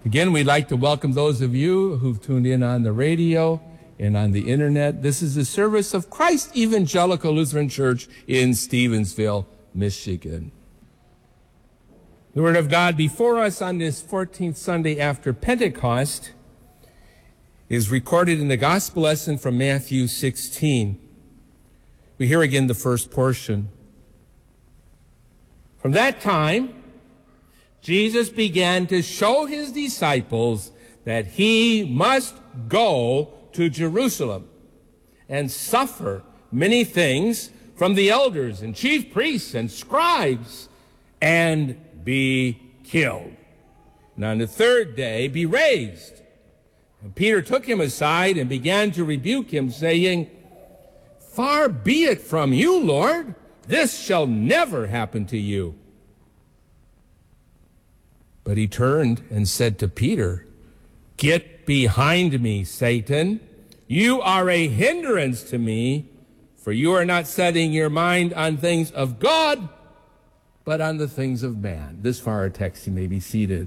Again, we'd like to welcome those of you who've tuned in on the radio and on the internet. This is the service of Christ Evangelical Lutheran Church in Stevensville, Michigan. The Word of God before us on this 14th Sunday after Pentecost is recorded in the Gospel lesson from Matthew 16. We hear again the first portion. From that time, Jesus began to show his disciples that he must go to Jerusalem and suffer many things from the elders and chief priests and scribes and be killed, and on the third day be raised. And Peter took him aside and began to rebuke him, saying, "Far be it from you, Lord, this shall never happen to you." But he turned and said to Peter, "Get behind me, Satan. You are a hindrance to me, for you are not setting your mind on things of God, but on the things of man." This far our text, you may be seated.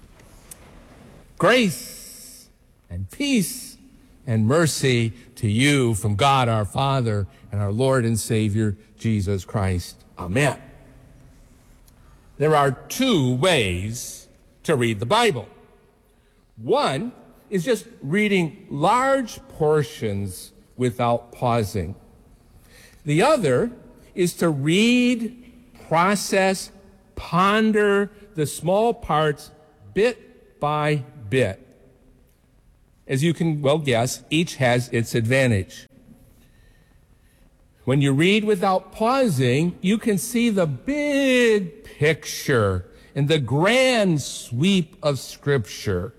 Grace and peace and mercy to you from God our Father and our Lord and Savior, Jesus Christ. Amen. There are two ways to read the Bible. One is just reading large portions without pausing. The other is to read, process, ponder the small parts bit by bit. As you can well guess, each has its advantage. When you read without pausing, you can see the big picture and the grand sweep of Scripture,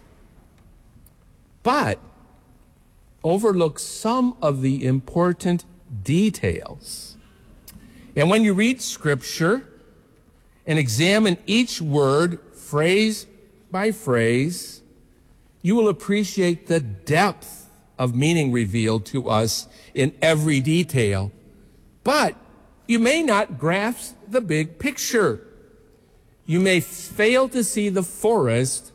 but overlook some of the important details. And when you read Scripture and examine each word, phrase by phrase, you will appreciate the depth of meaning revealed to us in every detail. But you may not grasp the big picture. You may fail to see the forest.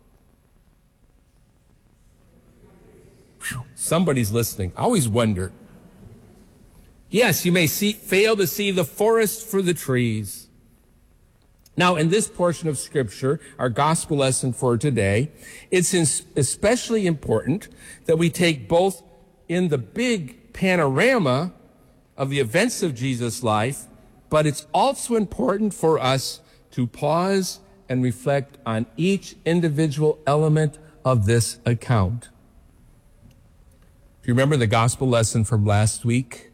Somebody's listening. I always wonder. Yes, you may fail to see the forest for the trees. Now, in this portion of Scripture, our gospel lesson for today, it's especially important that we take both in the big panorama of the events of Jesus' life, but it's also important for us to pause and reflect on each individual element of this account. Do you remember the gospel lesson from last week?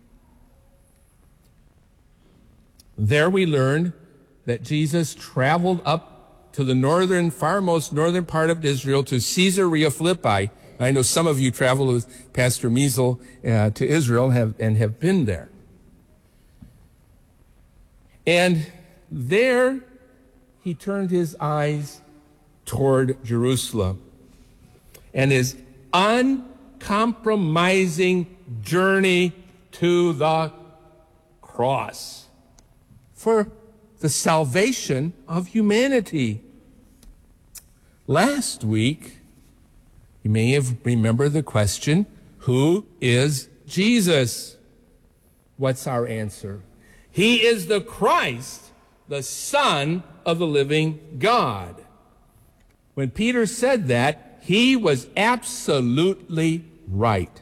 There we learned that Jesus traveled up to the farmost northern part of Israel, to Caesarea Philippi. I know some of you traveled with Pastor Measle to Israel and have been there. And there he turned his eyes toward Jerusalem, and his uncompromising journey to the cross for the salvation of humanity. Last week, you may have remembered the question, who is Jesus? What's our answer? He is the Christ, the Son of the living God. When Peter said that, he was absolutely right.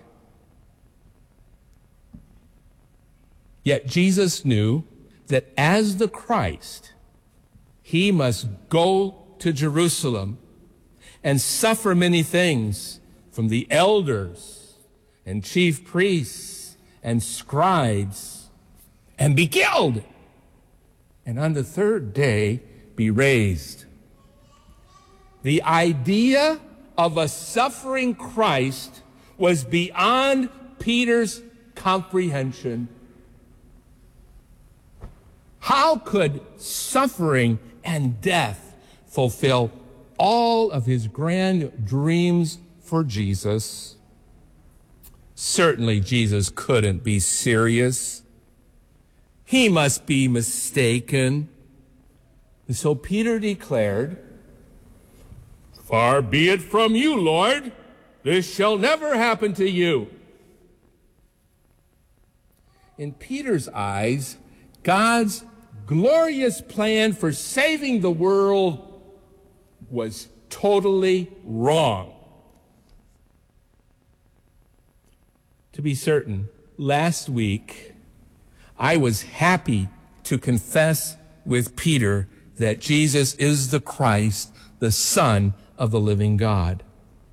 Yet Jesus knew that as the Christ, he must go to Jerusalem and suffer many things from the elders and chief priests and scribes and be killed, and on the third day be raised. The idea of a suffering Christ was beyond Peter's comprehension. How could suffering and death fulfill all of his grand dreams for Jesus? Certainly Jesus couldn't be serious. He must be mistaken. And so Peter declared, Far be it from you, Lord. This shall never happen to you. In Peter's eyes, God's glorious plan for saving the world was totally wrong. To be certain, last week, I was happy to confess with Peter that Jesus is the Christ, the Son of the living God.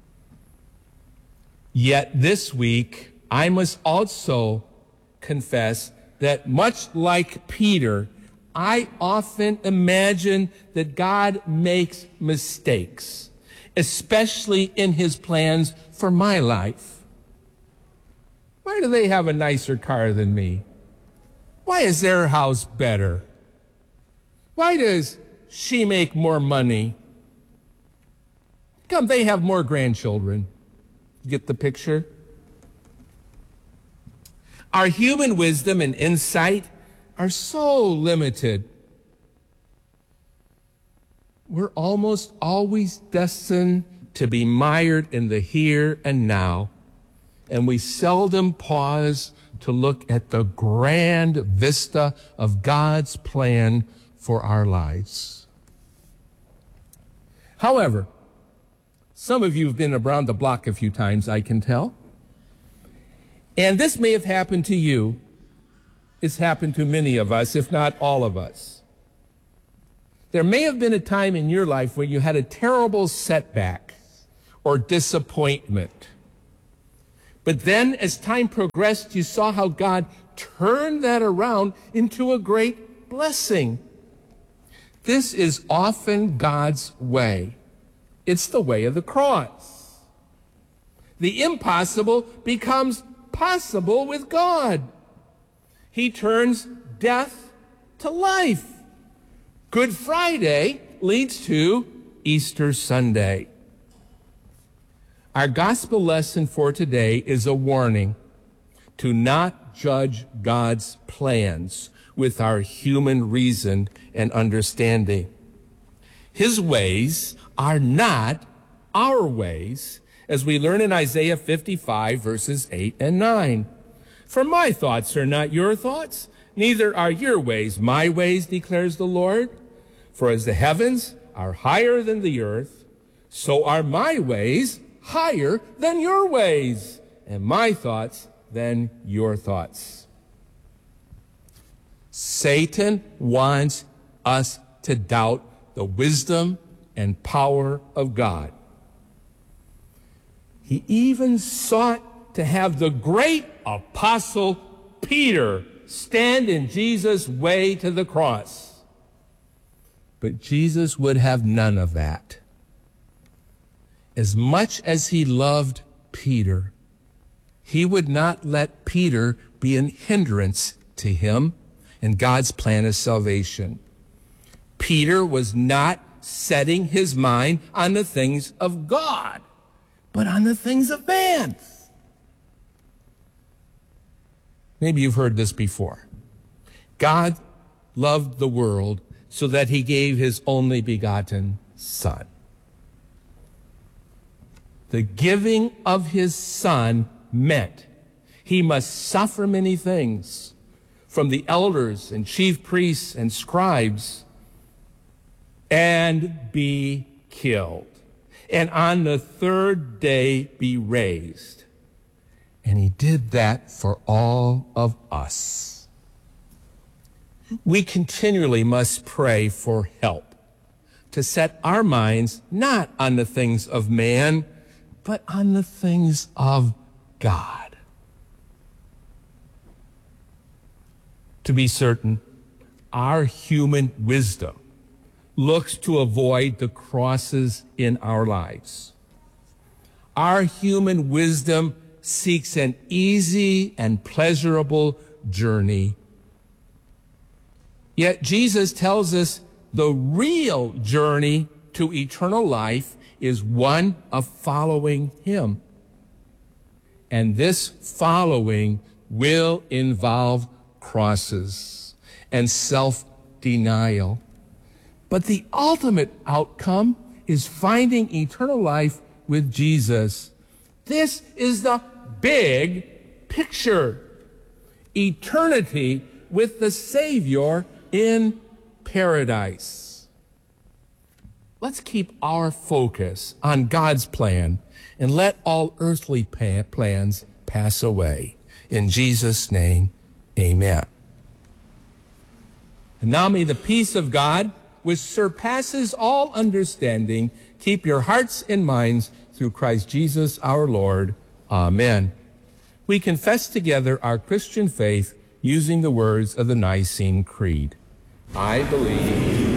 Yet this week, I must also confess that much like Peter, I often imagine that God makes mistakes, especially in his plans for my life. Why do they have a nicer car than me? Why is their house better? Why does she make more money? Come, they have more grandchildren. Get the picture? Our human wisdom and insight are so limited. We're almost always destined to be mired in the here and now, and we seldom pause to look at the grand vista of God's plan for our lives. However, some of you have been around the block a few times, I can tell. And this may have happened to you. It's happened to many of us, if not all of us. There may have been a time in your life where you had a terrible setback or disappointment. But then as time progressed, you saw how God turned that around into a great blessing. This is often God's way. It's the way of the cross. The impossible becomes possible with God. He turns death to life. Good Friday leads to Easter Sunday. Our gospel lesson for today is a warning to not judge God's plans with our human reason and understanding. His ways are not our ways, as we learn in Isaiah 55, verses 8 and 9. For my thoughts are not your thoughts, neither are your ways my ways, declares the Lord. For as the heavens are higher than the earth, so are my ways higher than your ways, and my thoughts than your thoughts. Satan wants us to doubt the wisdom and power of God. He even sought to have the great apostle Peter stand in Jesus' way to the cross. But Jesus would have none of that. As much as he loved Peter, he would not let Peter be an hindrance to him and God's plan of salvation. Peter was not setting his mind on the things of God, but on the things of man. Maybe you've heard this before. God loved the world so that he gave his only begotten Son. The giving of his Son meant he must suffer many things from the elders and chief priests and scribes and be killed, and on the third day be raised. And he did that for all of us. We continually must pray for help to set our minds not on the things of man, but on the things of God. To be certain, our human wisdom looks to avoid the crosses in our lives. Our human wisdom seeks an easy and pleasurable journey. Yet Jesus tells us the real journey to eternal life is one of following him. And this following will involve crosses and self-denial. But the ultimate outcome is finding eternal life with Jesus. This is the big picture. Eternity with the Savior in paradise. Let's keep our focus on God's plan and let all earthly plans pass away. In Jesus' name, amen. And now may the peace of God, which surpasses all understanding, keep your hearts and minds through Christ Jesus our Lord. Amen. We confess together our Christian faith using the words of the Nicene Creed. I believe